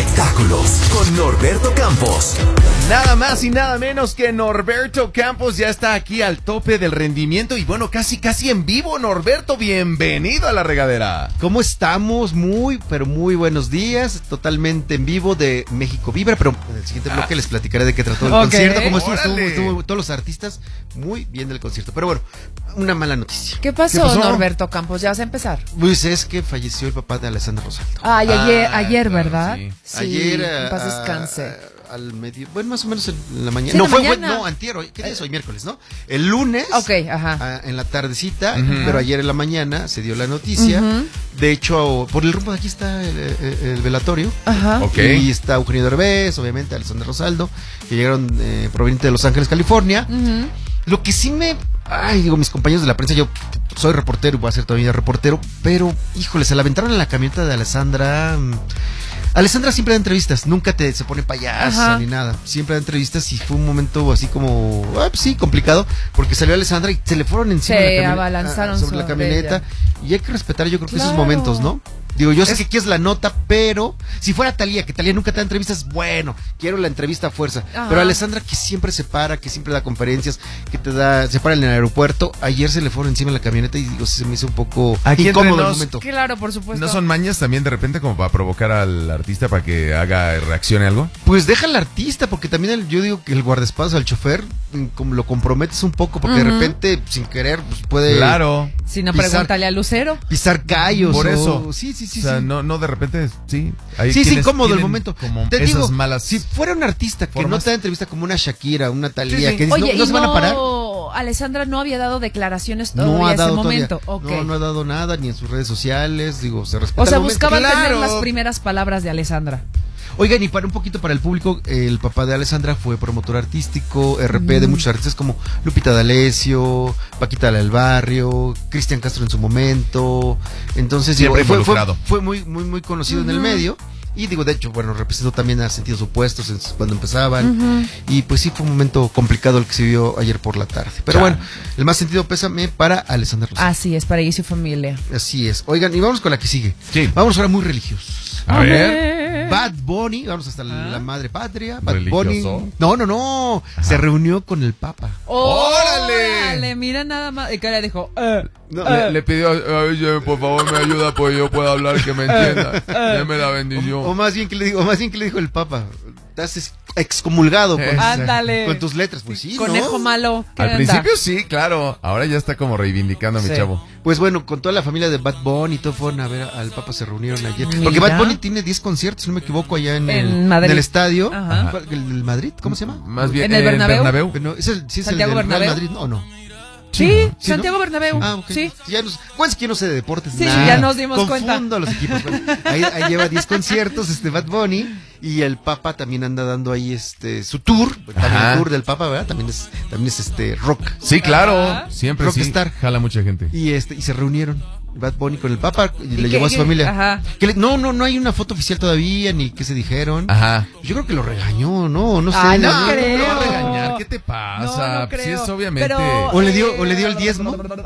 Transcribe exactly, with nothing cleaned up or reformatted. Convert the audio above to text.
espectáculos con Norberto Campos. Nada más y nada menos que Norberto Campos ya está aquí al tope del rendimiento y bueno, casi casi en vivo. Norberto, bienvenido a La Regadera. ¿Cómo estamos? Muy, pero muy buenos días. Totalmente en vivo de México Vibra, pero en el siguiente bloque les platicaré de qué trató el Okay. concierto. Cómo estuvo, estuvo, Órale. estuvo todos los artistas muy bien del concierto. Pero bueno, una mala noticia. ¿Qué pasó, ¿Qué pasó? Norberto Campos? ¿Ya vas a empezar? Pues es que falleció el papá de Alessandra Rosaldo. Ay, ayer, Ah, ayer claro, ¿verdad? sí. Sí, Ayer en paz a- descanse. a- al medio, bueno, más o menos en la mañana. Sí, no, en la fue, fue- mañana. no, antier, hoy, ¿qué día es hoy? Miércoles, ¿no? El lunes, Ok, ajá. a- en la tardecita, Ujú. pero ayer en la mañana se dio la noticia. Ujú. De hecho, por el rumbo de aquí está el, el- el velatorio. Ajá. Ok. Y está Eugenio Derbez, obviamente, Alessandra Rosaldo, que llegaron eh, provenientes de Los Ángeles, California. Ujú. Lo que sí me... Ay, digo, mis compañeros de la prensa, yo soy reportero y voy a ser todavía reportero, pero, híjole, se la aventaron en la camioneta de Alessandra. mm, Alessandra siempre da entrevistas, nunca te se pone payasa Ajá. ni nada. Siempre da entrevistas y fue un momento así como, ah, pues sí, complicado, porque salió Alessandra y se le fueron encima Se de la camioneta- abalanzaron ah, sobre la sobre camioneta. ella. Y hay que respetar, yo creo que esos Claro. momentos, ¿no? Digo, yo sé que aquí es la nota, pero si fuera Talía, que Talía nunca te da entrevistas, bueno, quiero la entrevista a fuerza. Ajá. Pero Alessandra, que siempre se para, que siempre da conferencias, que te da, se para en el aeropuerto, ayer se le fueron encima de la camioneta y digo, se me hizo un poco Aquí entre incómodo el nos, momento. Claro, por supuesto. ¿No son mañas también de repente como para provocar al artista para que haga, reaccione algo? Pues deja al artista, porque también el- yo digo que el guardaespaldas al chofer, mm, como lo comprometes un poco, porque de Ujú. repente, sin querer, pues puede Claro. Si no, pisar- pregúntale a Lucero. pisar callos. Por o- eso. Sí, sí, sí. o sea, sí. no, no de repente, sí. Hay Sí, es quienes incómodo el tienen momento. Como Te esas digo, malas. si fuera un artista que no formas. te da entrevista como una Shakira, una Talía, Sí, sí. que dices, Oye, no, no y se van a parar. no, Alessandra no había dado declaraciones todavía No ha en ese dado momento. todavía. Ok. No, no ha dado nada, ni en sus redes sociales, digo, se respeta. O sea, el momento. buscaban tener Claro. las primeras palabras de Alessandra. Oigan, y para un poquito para el público, el papá de Alessandra fue promotor artístico, R P de muchos artistas como Lupita D'Alessio, Paquita del Barrio, Cristian Castro en su momento. Entonces, digo, Siempre fue, fue, involucrado. fue muy, muy, muy conocido en el medio. Y digo, de hecho, bueno, representó también a Sentidos Opuestos en- cuando empezaban. Y pues sí, fue un momento complicado el que se vio ayer por la tarde. Pero Chale. bueno, el más sentido pésame para Alessandra Rosaldo. Así es, para ella y su familia. Así es. Oigan, y vamos con la que sigue. Sí. Vamos ahora muy religiosos. A ver. Bad Bunny, vamos hasta la madre patria. Bad Bunny. ¿Religioso? No, no, no. Se reunió con el Papa. ¡Órale! ¡Órale! Mira nada más. Y que le dijo, eh, No, Le, le pidió, oye, por favor me ayuda, pues yo pueda hablar, que me entienda. Deme la bendición. o, o más bien que le dijo, o más bien que le dijo el Papa. Estás ex- excomulgado con, Ándale. con tus letras, pues sí, ¿no? conejo malo. ¿qué Al onda? principio sí, claro. Ahora ya está como reivindicando a mi Sí. chavo. Pues bueno, con toda la familia de Bad Bunny y todo fueron a ver al Papa, se reunieron ayer. Mira. Porque Bad Bunny tiene diez conciertos, si no me equivoco, allá en, En el, Madrid. en el estadio. Ajá. ¿Cuál? ¿El, el Madrid? ¿Cómo se llama? Más bien ¿En el Bernabéu? Pero no, ¿es el, sí es ¿Santiago el del Real Bernabéu? Madrid? No, no. Sí, Sí, Santiago ¿no? Bernabéu. Ah, ok. Sí. Ya nos, ¿cuál es que yo no sé de deportes? Sí, Nada. ya nos dimos Confundo cuenta. los equipos. Bueno, ahí, ahí lleva diez conciertos, este Bad Bunny, y el Papa también anda dando ahí este su tour, también Ajá. el tour del Papa, ¿verdad? También es, también es este rock. Sí, claro. Ajá. Siempre sí. Rockstar. Jala mucha gente. Y este, y se reunieron Bad Bunny con el Papa y, ¿Y le qué- llevó a su qué? familia. Ajá. Que le- no, no, no hay una foto oficial todavía, ni qué se dijeron. Ajá. Yo creo que lo regañó, no, no sé. Ay, no no, creo. ¿Cómo lo va a regañar? ¿Qué te pasa? No, no Pues sí creo. es obviamente. Pero- O le dio, o le dio el diezmo.